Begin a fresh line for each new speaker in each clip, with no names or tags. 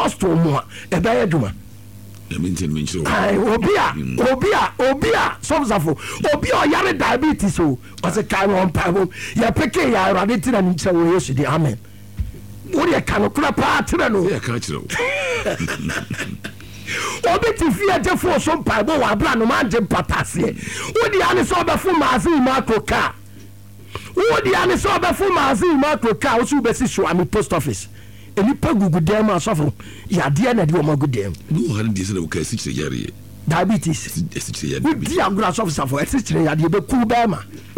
apostle mu a ɛbɛyɛ adwuma obi a sɔfosafo obi a ɔyare diabetes o ɔsɛ kae no ɔmpaebom yɛpeke yɛ awurade tena ne nkyerɛ wɔ yesu de amen wodeɛ ka no kora paa terɛ no obi te fie agyefoɔ so mpaebɔ wɔ abra no magye mpataseɛ wodea ne sɛ ɔbɛfo maase makro car wodea ne sɛ ɔbɛfo maase makro car wo so wobɛsi so ame post office enipa gugu dɛm asɔfo yadeɛ na de wɔn agu dɛm diabetes wodi agorɔ asɔfosafo ɛsikyerɛ yadeɛ bɛku bɛɛma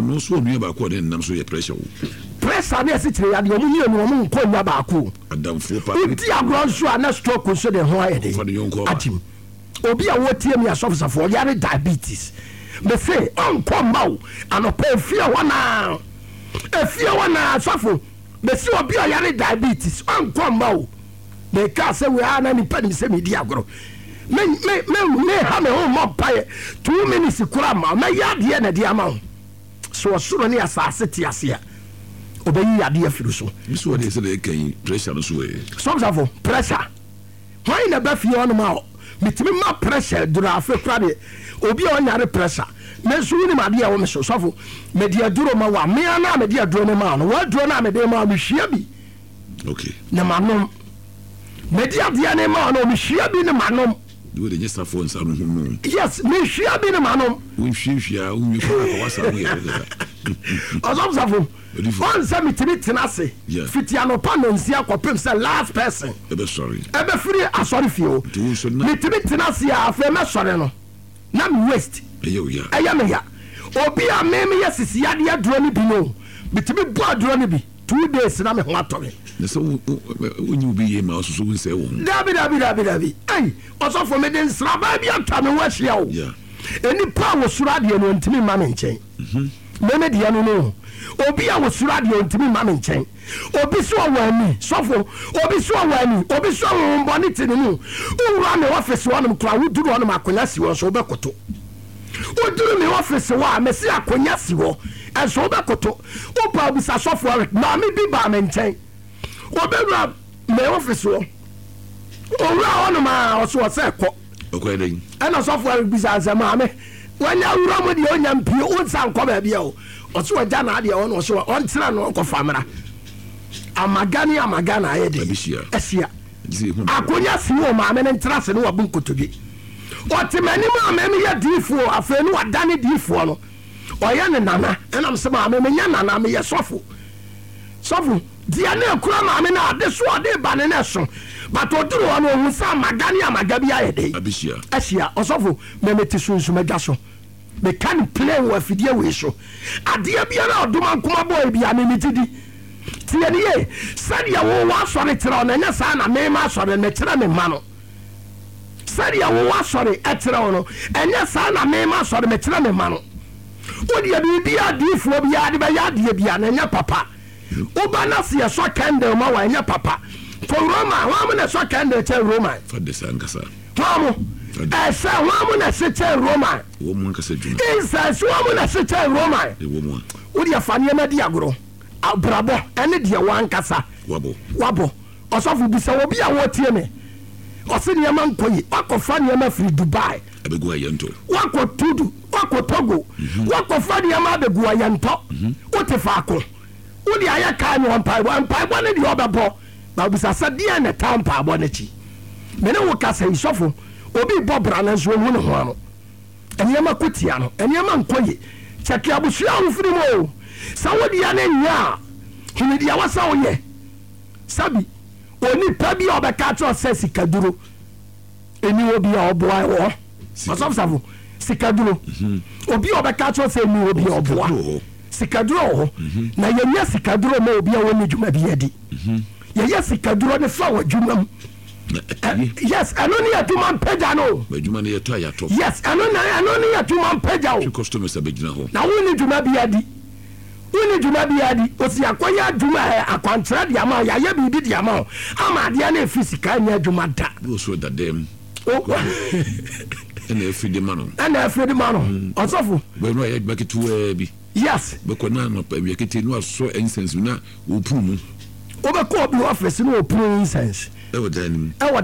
pressure ne ɛsikyerɛ yadeɛ ɔmo yie no ɔmo nkɔ nnwa baako wodi agorɔ nso a na stroke nso de ho ayɛ de agyim obi a wɔtie mi asɔfosafo ɔyare diabetes mese ɔnkɔ mma wo anɔpa efie hɔ na asɔfo bɛsi obi a yare diabetes ɔnkɔ mma wo meka sɛ wei na nipa nim sɛ medi agorɔ meha me ho mmɔ mpaeɛ 2 minutes kora ma mɛyɛ adeɛ na de ama wo so ɔsoro ne asase te ase a ɔbɛyi adeɛ afiri so sɔmsafo pressure hwan na bɛfie hɔnom a metumi ma pressure duro afe kora deɛ obi a ɔnyare pressure menso wonim adeɛ a wo me so sɔfo mede aduro ma wa mea na mede aduro ne ma no waduro na mede ma mehwia bi na manom mede adeɛ ne ma no mehwia bi ne manom yes mehwia bi ne manom ɔsɔfosafo ɔnsɛ metumi tena ase fiti anɔpa nansia kɔpem sɛ last person ɛbɛfiri asɔre fie o metumi tena ase a afei mɛsɔre no na me waste ɛyɛ me ya obi a meme yɛ sisiyadeɛ aduro no bi no metumi bɔ aduro no bi 2 days na me ho atɔ me dabi ei ɔsɔfo mede nsraba bi atwa me ho ahyia wo ɛnipa a wɔsoro adeɛ no ɔntumi ma me nkyɛn meme deɛ no obi a wɔsoro adeɛ ɔntumi ma me nkyɛn obi so ɔwɔ ani sɔfo obi so ɔwɔ ani obi so ɔwɔ mbɔne te ne mu wowura me wɔfese hɔnom kora woduru hɔnom akonya si hɔ so wobɛkoto woduru me wɔfese hɔ a mɛsi akonya si hɔ ɛnso wobɛkoto wopa obisa sɔfo maame bi baa me nkyɛn wobɛwura me wɔfese hɔ owura hɔnom a ɔso wɔ sɛ ɛkɔ ɛna sɔfo bisa sɛ maame wanya wura mu deɛ ɔnya mpie wonsa nkɔ baabi a o ɔso wɔgya na adeɛ hɔ no ɔso ɔntena no ɔkɔfa mmara amagana ayɛ de ɛsia akonya si wɔ maame ne ntena se ne wabu nkotodwe ɔte m'anim a maame yɛ diifoɔ afei ne wadane diifoɔ no ɔyɛ ne nana ɛnam sɛ maame menyɛ nana meyɛ sɔfo deɛ ne akura maame no ade so ɔde ba ne no ɛso but ɔduru hɔ no ɔhu sɛ amaga bi ayɛ de ɛhyia ɔsɔfo memete sunsum adwa so meka ne play wɔ afidie wei so adeɛ biara ɔdoma nkoma bɔɔ bia memete di tiɛ ne ye sɛdeɛ wo asɔre kyerɛ wo na ɛnyɛ saa na mema asɔre na kyerɛ me ma no sɛdeɛ wo asɔre ɛkyerɛ wo no ɛnyɛ saa na mema asɔre na kyerɛ me ma no wodeɛ biribia adiifoɔ biara de bɛyɛ adeɛ bia na ɛnyɛ papa woba na se yɛsɔ candle ma wa ɛnyɛ papa for Roma wamu na ɛsɔ candle kyɛ Roma wamu ɛsɛ wamu na ɛsɛ kyɛ Roma insɛs wamu na ɛsɛ kyɛ Roma wodeɛ fa nneɛma di agorɔ abrabɔ ɛne deɛ wankasa wabɔ ɔsɔfo bisa obi a wɔtie me ɔse nneɛma nkɔ yi wakɔfa nneɛma firi Dubai wakɔ Tudu wakɔ Togo wakɔfa nneɛma abɛgu ayɛntɔ wote faako wode ayɛ kaa ne mpaebɔ ne deɛ ɔbɛbɔ na obisa sɛ deɛ ne ta mpaebɔ no akyi mene wo ka sɛ isɔfo obi bɔ bra no nso ɔhu ne ho ano ɛnneɛma kotia no ɛnneɛma nkɔ yi kyɛke abusua wo firi mu o sɛ wodeɛ ne nyɛ a hene deɛ wɔ sɛ woyɛ sabi onipa bi a ɔbɛka kyerɛ sɛ sikaduro ɛni obi a ɔboa wɔ ɔsɔfosafo sikaduro obi a ɔbɛka kyerɛ sɛ ɛni obi a ɔboa sikaduro wɔ na yɛnyɛ sikaduro ma obi a wɔne dwuma bi adi yɛyɛ sikaduro ne fa wɔ dwuma mu yes ɛno ne yɛdwuma mpagya no yes ɛno ne yɛdwuma mpagya wo na wone dwuma bi adi osi akɔyɛ adwuma akwankyerɛ de ama yɛayɛ biribi de ama wo ama adeɛ no ɛfiri sika nyɛ adwuma da ɛna afiri de ma no ɔsɔfo yes wobɛkɔ obi wɔ afɛsi no wɔpunu incense ɛwɔ